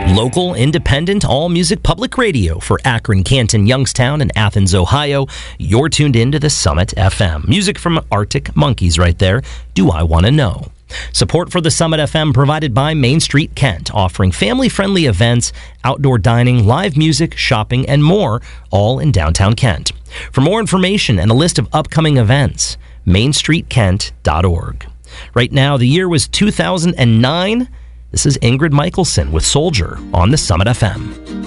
Local, independent, all-music public radio for Akron, Canton, Youngstown, and Athens, Ohio. You're tuned in to the Summit FM. Music from Arctic Monkeys right there. Do I Want to Know? Support for the Summit FM provided by Main Street Kent, offering family-friendly events, outdoor dining, live music, shopping, and more, all in downtown Kent. For more information and a list of upcoming events, mainstreetkent.org. Right now, the year was 2009. This is Ingrid Michaelson with Soldier on the Summit FM.